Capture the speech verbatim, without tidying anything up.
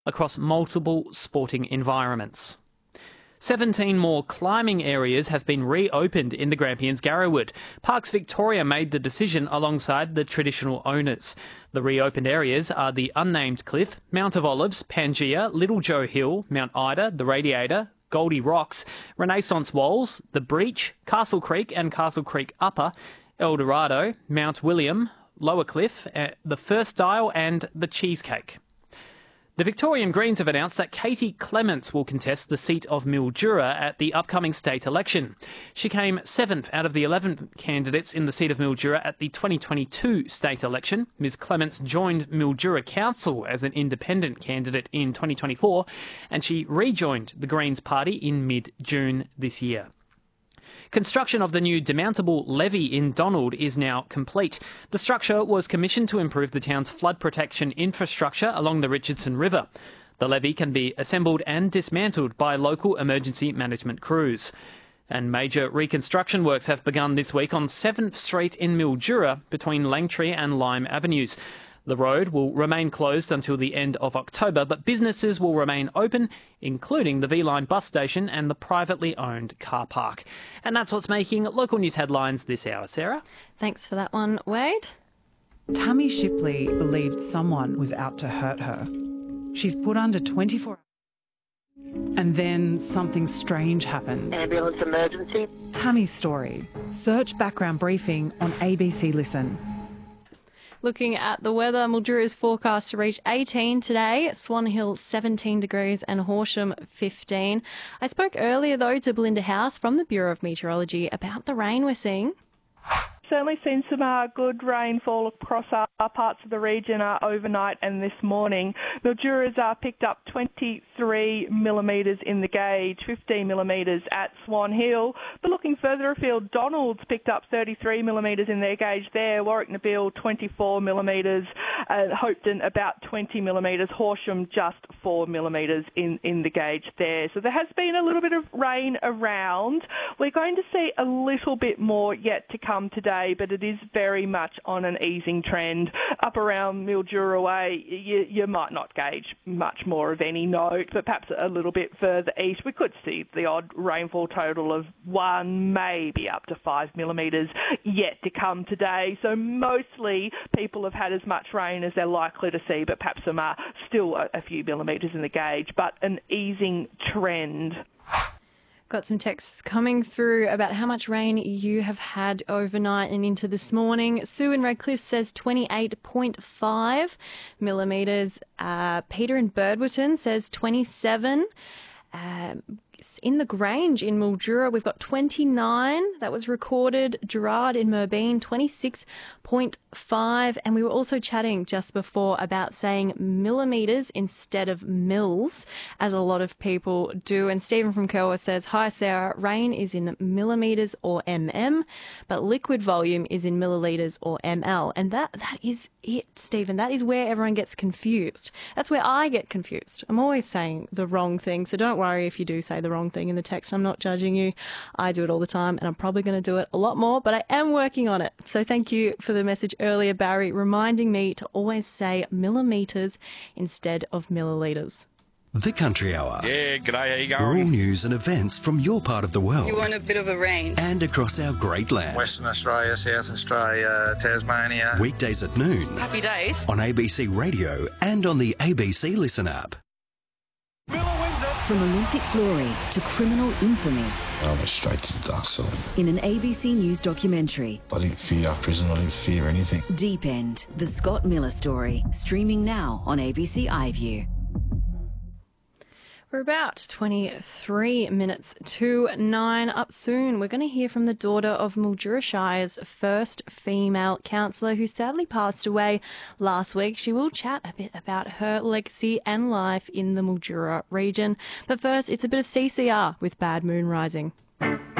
across multiple sporting environments. seventeen more climbing areas have been reopened in the Grampians Garrowwood. Parks Victoria made the decision alongside the traditional owners. The reopened areas are the Unnamed Cliff, Mount of Olives, Pangea, Little Joe Hill, Mount Ida, the Radiator, Goldie Rocks, Renaissance Walls, the Breach, Castle Creek and Castle Creek Upper, El Dorado, Mount William, Lower Cliff, uh, the First Dial and the Cheesecake. The Victorian Greens have announced that Katie Clements will contest the seat of Mildura at the upcoming state election. She came seventh out of the eleven candidates in the seat of Mildura at the twenty twenty-two state election. Miz Clements joined Mildura Council as an independent candidate in twenty twenty-four, and she rejoined the Greens party in mid-June this year. Construction of the new demountable levee in Donald is now complete. The structure was commissioned to improve the town's flood protection infrastructure along the Richardson River. The levee can be assembled and dismantled by local emergency management crews. And major reconstruction works have begun this week on seventh Street in Mildura between Langtree and Lime Avenues. The road will remain closed until the end of October, but businesses will remain open, including the V-Line bus station and the privately owned car park. And that's what's making local news headlines this hour. Sarah? Thanks for that one, Wade. Tammy Shipley believed someone was out to hurt her. She's put under twenty-four hours. And then something strange happens. Ambulance emergency. Tammy's story. Search background briefing on A B C Listen. Looking at the weather, Mildura is forecast to reach eighteen today, Swan Hill seventeen degrees and Horsham fifteen. I spoke earlier, though, to Belinda House from the Bureau of Meteorology about the rain we're seeing. Certainly seen some uh, good rainfall across our, our parts of the region uh, overnight and this morning. Mildura's uh, picked up twenty-three millimetres in the gauge, fifteen millimetres at Swan Hill. But looking further afield, Donald's picked up thirty-three millimetres in their gauge there. Warwick Nabil twenty-four millimetres, uh, Hopetoun about twenty millimetres, Horsham just four millimetres in, in the gauge there. So there has been a little bit of rain around. We're going to see a little bit more yet to come today, but it is very much on an easing trend. Up around Mildura way, you, you might not gauge much more of any note, but perhaps a little bit further east, we could see the odd rainfall total of one, maybe up to five millimetres yet to come today. So mostly people have had as much rain as they're likely to see, but perhaps some are still a, a few millimetres in the gauge, but an easing trend. Got some texts coming through about how much rain you have had overnight and into this morning. Sue in Redcliffe says twenty-eight point five millimetres. Uh, Peter in Birdwotton says twenty-seven. Uh, in the Grange in Mildura, we've got twenty-nine that was recorded. Gerard in Merbeen, twenty-six point five. And we were also chatting just before about saying millimetres instead of mils, as a lot of people do. And Stephen from Kerwa says, hi Sarah, rain is in millimetres or mm, but liquid volume is in millilitres or ml. And that that is it, Stephen. That is where everyone gets confused. That's where I get confused. I'm always saying the wrong thing, so don't worry if you do say the wrong thing in the text. I'm not judging you. I do it all the time, and I'm probably going to do it a lot more, but I am working on it. So thank you for the message earlier, Barry, reminding me to always say millimetres instead of millilitres. The Country Hour. Yeah, g'day, how you going? Rural news and events from your part of the world. You want a bit of a range. And across our great land. Western Australia, South Australia, Tasmania. Weekdays at noon. Happy days. On A B C Radio and on the A B C Listen app. From Olympic glory to criminal infamy. I went straight to the dark side. In an A B C News documentary. I didn't fear prison, I didn't fear anything. Deep End, the Scott Miller story. Streaming now on A B C iView. We're about twenty-three minutes to nine. Up soon, we're going to hear from the daughter of Mildura Shire's first female councillor who sadly passed away last week. She will chat a bit about her legacy and life in the Mildura region. But first, it's a bit of C C R with Bad Moon Rising.